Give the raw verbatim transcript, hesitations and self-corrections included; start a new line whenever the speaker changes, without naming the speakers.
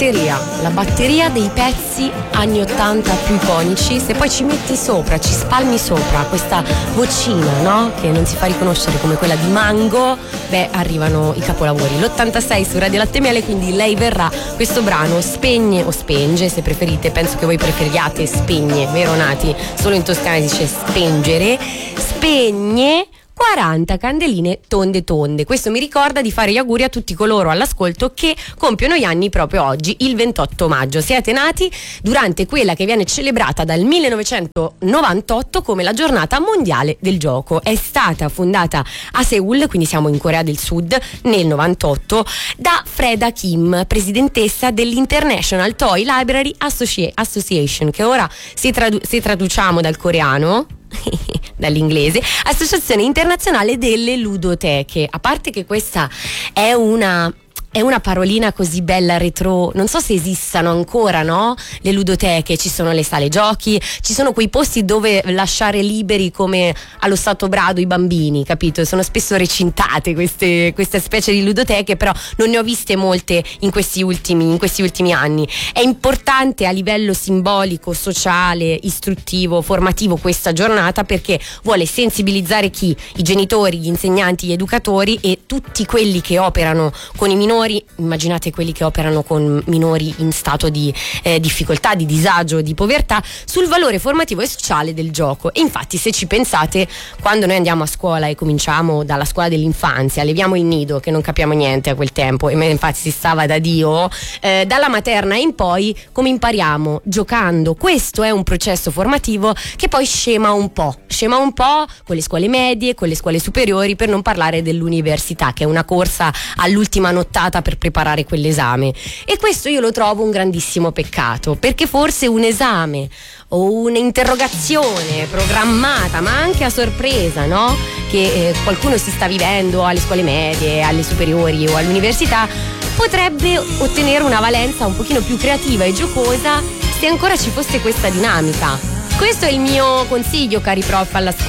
batteria, la batteria dei pezzi anni ottanta più iconici. Se poi ci metti sopra, ci spalmi sopra questa vocina, no? Che non si fa riconoscere come quella di Mango, beh, arrivano i capolavori. L'ottantasei su Radio Latte e Miele, quindi Lei verrà. Questo brano spegne o spenge, se preferite, penso che voi preferiate spegne, vero Nati? Solo in Toscana si dice spengere. Spegne quaranta candeline tonde tonde. Questo mi ricorda di fare gli auguri a tutti coloro all'ascolto che compiono gli anni proprio oggi, il ventotto maggio. Siete nati durante quella che viene celebrata dal millenovecentonovantotto come la giornata mondiale del gioco. È stata fondata a Seoul, quindi siamo in Corea del Sud, nel novantotto, da Freda Kim, presidentessa dell'International Toy Library Associ- Association, che ora se, tradu- se traduciamo dal coreano dall'inglese, Associazione Internazionale delle Ludoteche. A parte che questa è una è una parolina così bella retro, non so se esistano ancora, no? Le ludoteche, ci sono le sale giochi, ci sono quei posti dove lasciare liberi come allo Stato Brado i bambini, capito? Sono spesso recintate queste, queste specie di ludoteche, però non ne ho viste molte in questi ultimi, in questi ultimi anni. È importante a livello simbolico, sociale, istruttivo, formativo questa giornata, perché vuole sensibilizzare chi? I genitori, gli insegnanti, gli educatori e tutti quelli che operano con i minori. Immaginate quelli che operano con minori in stato di eh, difficoltà, di disagio, di povertà, sul valore formativo e sociale del gioco. E infatti, se ci pensate, quando noi andiamo a scuola e cominciamo dalla scuola dell'infanzia, leviamo il nido che non capiamo niente a quel tempo, e infatti si stava da Dio, eh, dalla materna in poi come impariamo? Giocando. Questo è un processo formativo che poi scema un po', scema un po' con le scuole medie, con le scuole superiori, per non parlare dell'università, che è una corsa all'ultima nottata per preparare quell'esame. E questo io lo trovo un grandissimo peccato, perché forse un esame o un'interrogazione programmata, ma anche a sorpresa, no? Che eh, qualcuno si sta vivendo alle scuole medie, alle superiori o all'università, potrebbe ottenere una valenza un pochino più creativa e giocosa se ancora ci fosse questa dinamica. Questo è il mio consiglio, cari prof all'ascolto.